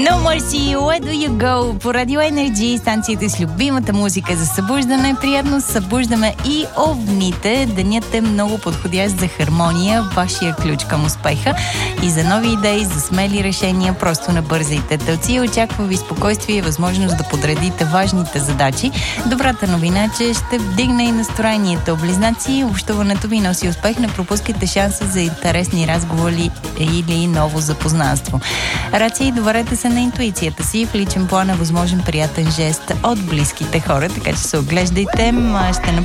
No Mercy, Where Do You Go? По Радио Energy, станцията с любимата музика за събуждане. Приятно събуждаме и овните. Денят е много подходящ за хармония, вашия ключ към успеха и за нови идеи, за смели решения. Просто набързайте. Телци, очаква ви спокойствие и възможност да подредите важните задачи. Добрата новина, че ще вдигне и настроението. Близнаци, общуването ви носи успех. Не пропускайте шанса за интересни разговори или ново запознанство. Раци, доверете се на интуицията си. В личен план е възможен приятен жест от близките хора, така че се оглеждайте. Ще